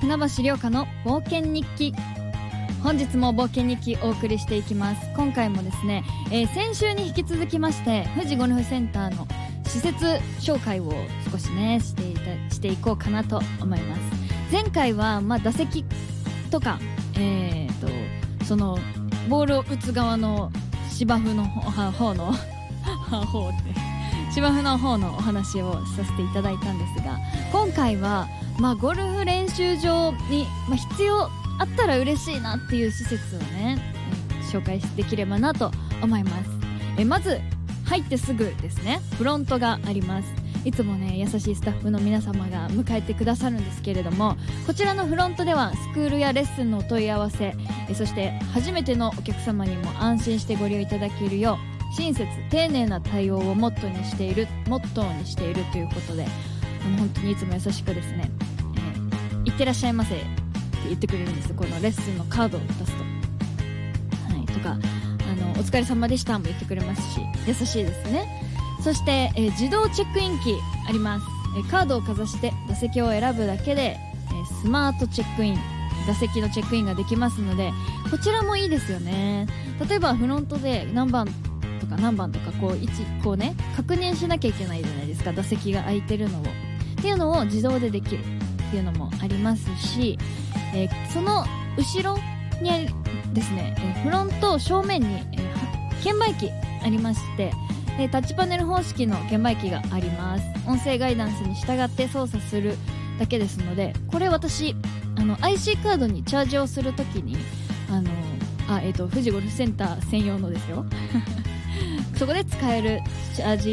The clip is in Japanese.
船橋涼香の冒険日記。本日も冒険日記お送りしていきます。今回もですね、先週に引き続きまして富士ゴルフセンターの施設紹介を少しねしていこうかなと思います。前回は打席とか、そのボールを打つ側の芝生の方の芝生の方のお話をさせていただいたんですが、今回はゴルフ練習場に、必要あったら嬉しいなっていう施設をね、紹介できればなと思います。まず入ってすぐですね、フロントがあります。いつもね優しいスタッフの皆様が迎えてくださるんですけれども、こちらのフロントではスクールやレッスンのお問い合わせ、そして初めてのお客様にも安心してご利用いただけるよう親切丁寧な対応をモットーにしているということで、本当にいつも優しくですね、いってらっしゃいませって言ってくれるんです。このレッスンのカードを出すと、とかお疲れ様でしたも言ってくれますし、優しいですね。そして、自動チェックイン機あります。カードをかざして打席を選ぶだけで、スマートチェックイン、打席のチェックインができますので、こちらもいいですよね。例えばフロントで何番とかこうね確認しなきゃいけないじゃないですか、打席が空いてるのをっていうのを自動でできるっていうのもありますし、その後ろにですね、フロント正面に、券売機ありまして、タッチパネル方式の券売機があります。音声ガイダンスに従って操作するだけですので、これ私IC カードにチャージをするときに富士ゴルフセンター専用のですよそこで使えるチャージ